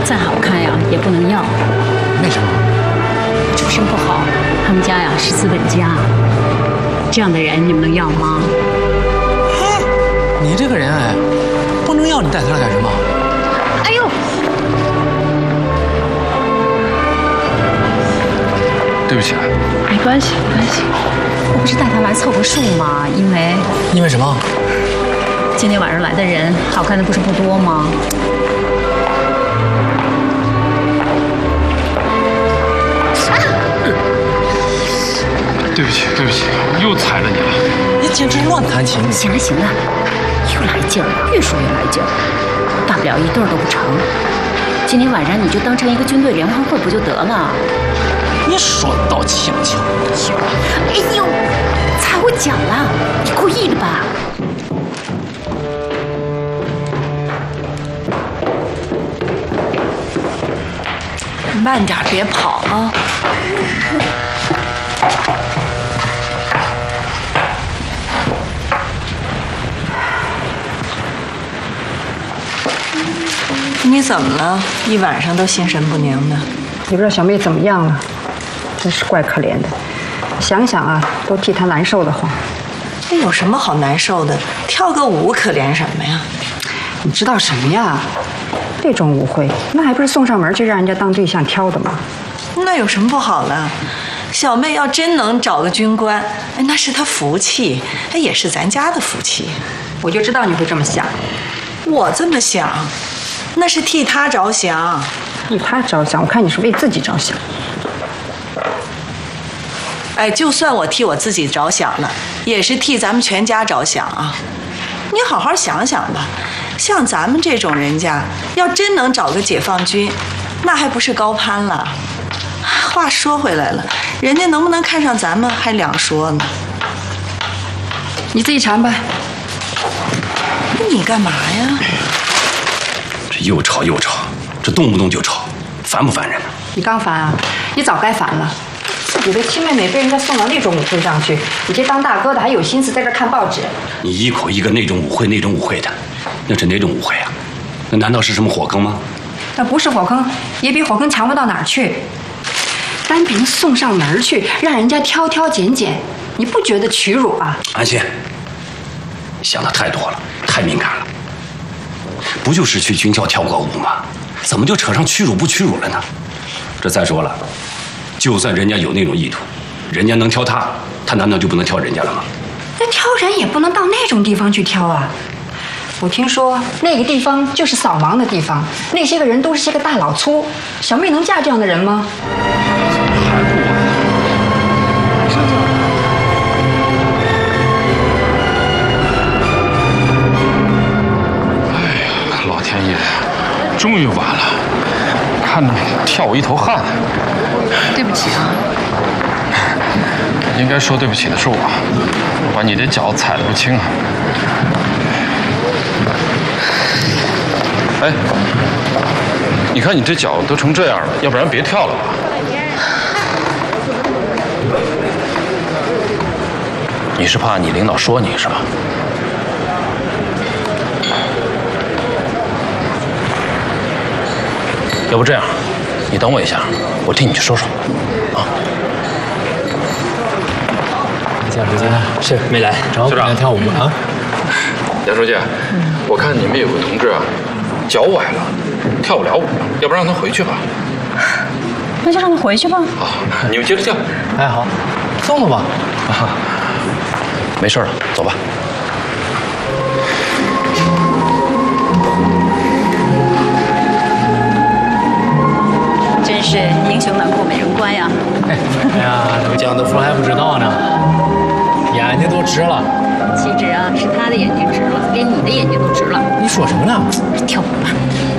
再好看呀也不能要。 为什么？ 出身不好，他们家呀是资本家，这样的人你们能要吗？ 你这个人哎，不能要你带他来干什么？ 哎呦！ 对不起啊。 没关系，没关系。我不是带他来凑个数吗？ 因为什么？ 今天晚上来的人，好看的不是不多吗？ 对不起，对不起，又踩着你了。 你简直乱弹琴！ 行了行了，又来劲儿了，越说越来劲儿。大不了一对儿都不成。今天晚上你就当成一个军队联欢会不就得了？ 你说的倒轻巧。 哎呦，踩我脚了！你故意的吧？ 慢点，别跑啊！你怎么了？一晚上都心神不宁的。 也不知道小妹怎么样了，真是怪可怜的。想想啊，都替她难受得慌。 这有什么好难受的？跳个舞可怜什么呀？ 你知道什么呀？这种舞会，那还不是送上门去让人家当对象挑的吗？ 那有什么不好的？小妹要真能找个军官，那是她福气，也是咱家的福气。 我就知道你会这么想。 我这么想，那是替她着想。 替她着想，我看你是为自己着想。 哎，就算我替我自己着想了，也是替咱们全家着想啊！你好好想想吧，像咱们这种人家，要真能找个解放军，那还不是高攀了？话说回来了，人家能不能看上咱们还两说呢。 你自己尝吧。 你干嘛呀？ 这又吵又吵，这动不动就吵，烦不烦人呢？ 你刚烦啊？你早该烦了。自己的亲妹妹被人家送到那种舞会上去，你这当大哥的还有心思在这看报纸？ 你一口一个那种舞会那种舞会的，那是哪种舞会啊？那难道是什么火坑吗？ 那不是火坑，也比火坑强不到哪儿去。单凭送上门去，让人家挑挑拣拣，你不觉得屈辱啊？ 安心，你想的太多了，太敏感了。不就是去军校跳个舞吗？怎么就扯上屈辱不屈辱了呢？这再说了，就算人家有那种意图，人家能挑他，他难道就不能挑人家了吗？ 那挑人也不能到那种地方去挑啊！我听说那个地方就是扫盲的地方，那些个人都是些个大老粗，小妹能嫁这样的人吗？ 还不晚。哎呀，老天爷，终于晚了，看着跳我一头汗。 对不起啊。 应该说对不起的是我把你的脚踩得不轻啊。哎，你看你这脚都成这样了，要不然别跳了吧。你是怕你领导说你是吧？要不这样，你等我一下，我替你去说说，啊。 蒋书记是没来，正好跟人跳舞啊。 杨书记，我看你们有个同志啊，脚崴了，跳不了舞了，要不让他回去吧？ 那就让他回去吧。 好，你们接着跳。 哎，好，送了吧。 啊，没事了，走吧。 真是英雄难过美人关呀！ 哎呀，这个蒋德福还不知道呢，眼睛都直了。 岂止啊，是他的眼睛直了，连你的眼睛都直了。 你说什么呢？ 跳舞吧。